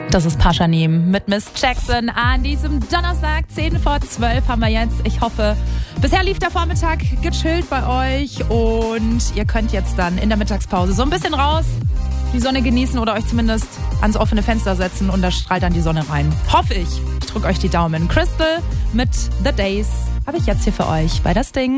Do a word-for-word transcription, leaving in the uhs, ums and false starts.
Das ist Pascha Neem mit Miss Jackson an diesem Donnerstag, zehn vor zwölf haben wir jetzt. Ich hoffe, bisher lief der Vormittag gechillt bei euch und ihr könnt jetzt dann in der Mittagspause so ein bisschen raus, die Sonne genießen oder euch zumindest ans offene Fenster setzen und da strahlt dann die Sonne rein. Hoffe ich. Ich drücke euch die Daumen. Crystal mit The Days habe ich jetzt hier für euch bei Das Ding.